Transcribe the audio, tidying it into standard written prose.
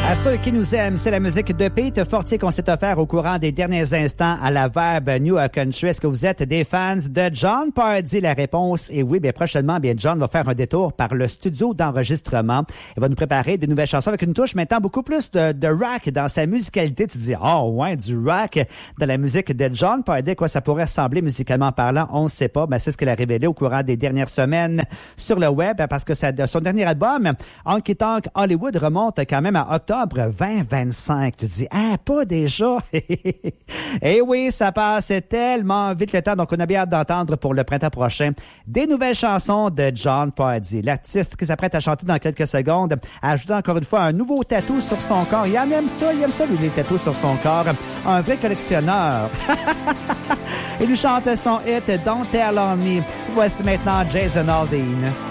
À ceux qui nous aiment, c'est la musique de Pete Fortier qu'on s'est offert au courant des derniers instants à la Verbe New Country. Est-ce que vous êtes des fans de Jon Pardi? La réponse est oui. Bien prochainement, bien Jon va faire un détour par le studio d'enregistrement. Il va nous préparer de nouvelles chansons avec une touche maintenant beaucoup plus de rock dans sa musicalité. Tu te dis, oh ouais, du rock dans la musique de Jon Pardi. Quoi ça pourrait ressembler musicalement parlant? On ne sait pas. Ben, c'est ce qu'elle a révélé au courant des dernières semaines sur le web parce que son dernier album, Honky Tonk Hollywood, remonte quand même à octobre 2025. Tu te dis, pas déjà? Eh oui, ça passe tellement vite le temps. Donc, on a bien hâte d'entendre pour le printemps prochain des nouvelles chansons de Jon Pardi. L'artiste qui s'apprête à chanter dans quelques secondes a ajouté encore une fois un nouveau tatou sur son corps. Il aime ça, lui, les tatous sur son corps. Un vrai collectionneur. Il nous chante son hit Don't Tell on Me. Voici maintenant Jason Aldean.